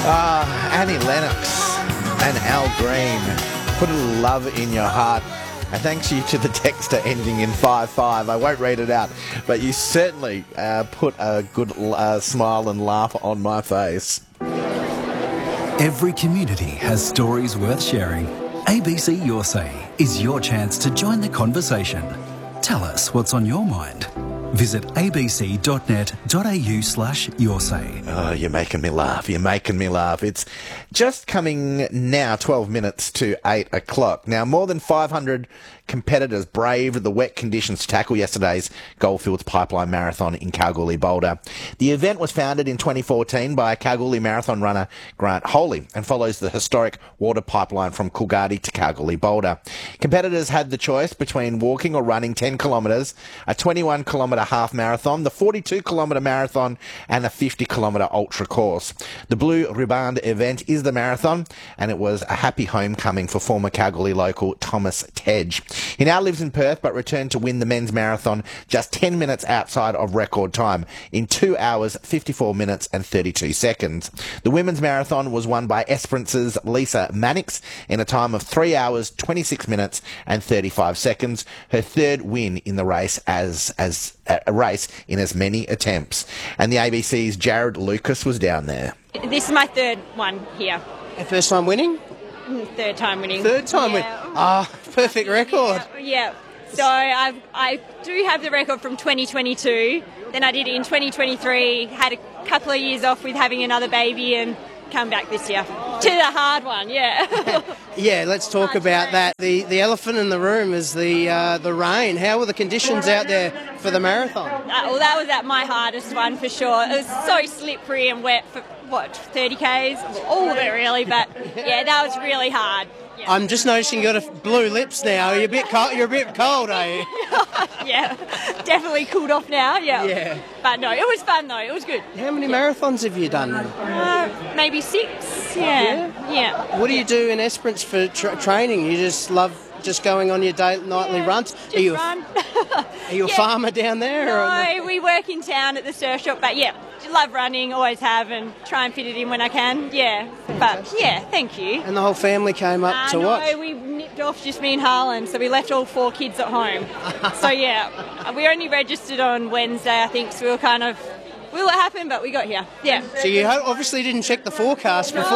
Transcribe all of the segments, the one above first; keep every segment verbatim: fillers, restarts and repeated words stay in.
Uh, Annie Lennox and Al Green, put a little love in your heart. And thanks you to the texter ending in five five. I won't read it out, but you certainly uh, put a good uh, smile and laugh on my face. Every community has stories worth sharing. A B C Your Say is your chance to join the conversation. Tell us what's on your mind. Visit abc.net.au slash your say. Oh, you're making me laugh. You're making me laugh. It's just coming now, twelve minutes to eight o'clock. Now, more than five hundred competitors braved the wet conditions to tackle yesterday's Goldfields Pipeline Marathon in Kalgoorlie Boulder. The event was founded in twenty fourteen by Kalgoorlie Marathon runner Grant Holy and follows the historic water pipeline from Coolgardie to Kalgoorlie Boulder. Competitors had the choice between walking or running ten kilometres, a twenty-one kilometre half marathon, the forty-two kilometre marathon and a fifty kilometre ultra course. The Blue Riband event is the marathon, and it was a happy homecoming for former Kalgoorlie local Thomas Tedge. He now lives in Perth but returned to win the men's marathon just ten minutes outside of record time in two hours, fifty-four minutes and thirty-two seconds. The women's marathon was won by Esperance's Lisa Mannix in a time of three hours, twenty-six minutes and thirty-five seconds, her third win in the race as as a race in as many attempts. And the A B C's Jared Lucas was down there. This is my third one here. And first time winning? Third time winning. Third time yeah. winning. Ah, oh, perfect record. Yeah. yeah. So I've, I do have the record from twenty twenty-two. Then I did it in twenty twenty-three, had a couple of years off with having another baby and come back this year. To the hard one, yeah. Yeah, let's talk hard about race. that. The the elephant in the room is the uh, the rain. How were the conditions out there for the marathon? Uh, well, that was at my hardest one for sure. It was so slippery and wet for, what, thirty kays? All of it really, but yeah, that was really hard. Yeah. I'm just noticing you got a blue lips now. You're a bit cold. You're a bit cold, are you? Yeah, definitely cooled off now. Yeah. Yeah. But no, it was fun though. It was good. How many yeah. marathons have you done? Uh, maybe six. Yeah. yeah. Yeah. What do you do in Esperance for tra- training? You just love just going on your day nightly yeah, runs. Just are you run. A, are you a yeah. farmer down there? No, or? we work in town at the surf shop. But yeah, love running. Always have, and try and fit it in when I can. Yeah. Fantastic. But yeah, thank you. And the whole family came up uh, to no, watch. No, we nipped off just me and Harlan, so we left all four kids at home. So yeah, we only registered on Wednesday, I think. So we were kind of. Will it happen? But we got here. Yeah. So you obviously didn't check the forecast before.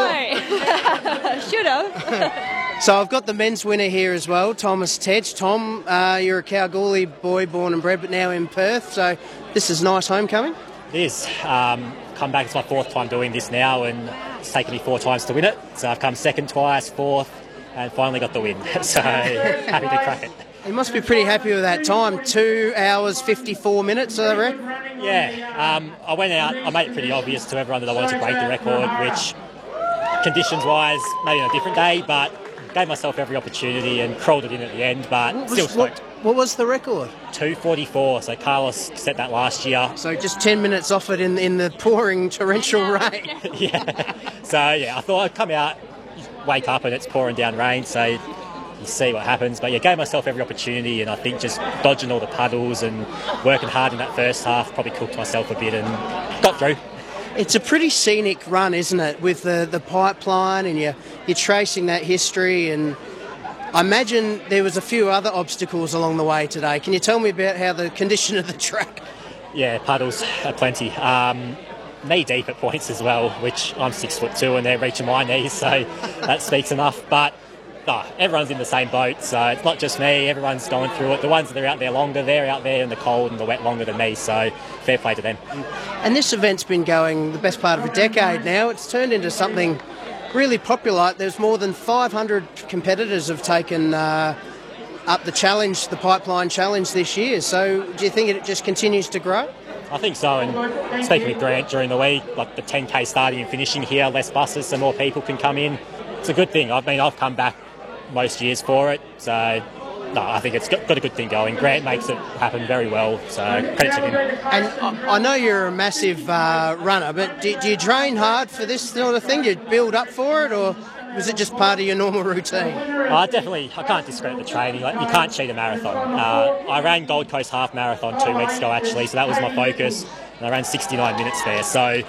No. Should have. So I've got the men's winner here as well, Thomas Tedge. Tom, uh, you're a Kalgoorlie boy, born and bred, but now in Perth. So this is nice homecoming. It is. Um, come back. It's my fourth time doing this now, and it's taken me four times to win it. So I've come second twice, fourth, and finally got the win. So happy to crack it. You must be pretty happy with that time. Two hours, fifty-four minutes, I reckon. Yeah. Um, I went out. I made it pretty obvious to everyone that I wanted to break the record, which conditions-wise, maybe on a different day, but gave myself every opportunity and crawled it in at the end, but what still was, stoked. What, what was the record? two forty-four. So Carlos set that last year. So just ten minutes off it in, in the pouring torrential rain. Yeah. So, yeah, I thought I'd come out, wake up and it's pouring down rain, so you see what happens. But yeah, gave myself every opportunity, and I think just dodging all the puddles and working hard in that first half probably cooked myself a bit and got through. It's a pretty scenic run, isn't it, with the, the pipeline, and you're, you're tracing that history, and I imagine there was a few other obstacles along the way today. Can you tell me about how the condition of the track? Yeah, puddles are plenty. Um, knee deep at points as well, which I'm six foot two and they're reaching my knees, so that speaks enough. But oh, everyone's in the same boat, so it's not just me. Everyone's going through it. The ones that are out there longer, they're out there in the cold and the wet longer than me, so fair play to them. And this event's been going the best part of a decade now. It's turned into something really popular. There's more than five hundred competitors have taken uh, up the challenge, the Pipeline Challenge this year. So do you think it just continues to grow? I think so, and speaking with Grant during the week, like the ten K starting and finishing here, less buses so more people can come in. It's a good thing. I mean, I've come back most years for it, so no, I think it's got, got a good thing going. Grant makes it happen very well, so credit to him. And I, I know you're a massive uh, runner, but do, do you train hard for this sort of thing? Do you build up for it, or was it just part of your normal routine? I definitely, I can't discredit the training. Like, you can't cheat a marathon. Uh, I ran Gold Coast Half Marathon two weeks ago actually, so that was my focus, and I ran sixty-nine minutes there. So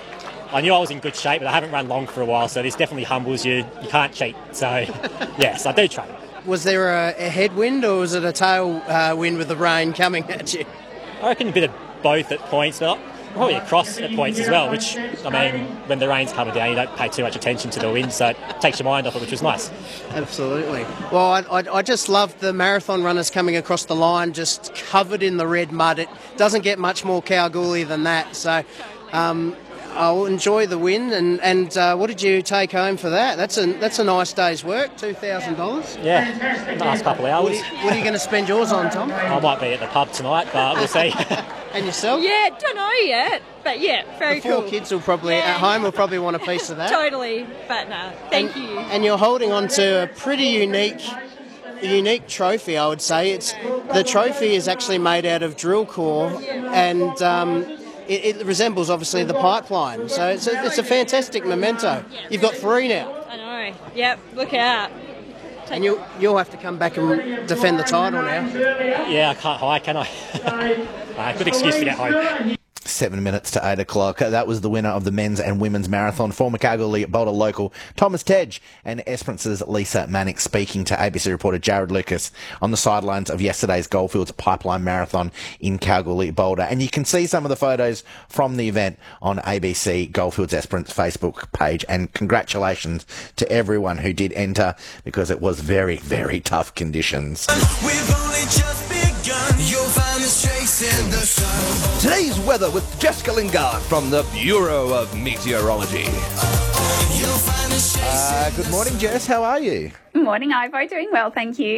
I knew I was in good shape, but I haven't run long for a while, so this definitely humbles you. You can't cheat. So, yes, I do train. Was there a, a headwind or was it a tailwind uh, with the rain coming at you? I reckon a bit of both at points, but probably across at points as well, which, I mean, when the rain's coming down, you don't pay too much attention to the wind, so it takes your mind off it, which was nice. Absolutely. Well, I, I, I just loved the marathon runners coming across the line just covered in the red mud. It doesn't get much more Kalgoorlie than that, so um, I'll enjoy the win. And, and uh, what did you take home for that? That's a that's a nice day's work, two thousand dollars. Yeah, nice couple of hours. What are, you, what are you going to spend yours on, Tom? I might be at the pub tonight, but we'll see. And yourself? Yeah, don't know yet, but yeah, very the four cool. kids will probably, Yeah. at home, will probably want a piece of that. Totally, but no, thank and, you. And you're holding on to a pretty unique unique trophy, I would say. It's the trophy is actually made out of drill core, and um, it, it resembles obviously the pipeline. So it's a, it's a fantastic memento. You've got three now. I know. Yep. Look out. And you, you'll have to come back and defend the title now. Yeah, I can't hide, can I? uh, good excuse to get home. Seven minutes to eight o'clock. That was the winner of the men's and women's marathon, former Kalgoorlie Boulder local Thomas Tej, and Esperance's Lisa Manick speaking to A B C reporter Jared Lucas on the sidelines of yesterday's Goldfields Pipeline Marathon in Kalgoorlie Boulder. And you can see some of the photos from the event on A B C Goldfields Esperance Facebook page. And congratulations to everyone who did enter, because it was very, very tough conditions. We've only just begun. You'll find us chasing the sun. Today's weather with Jessica Lingard from the Bureau of Meteorology. Uh, good morning, Jess. How are you? Morning, Ivo. Doing well, thank you.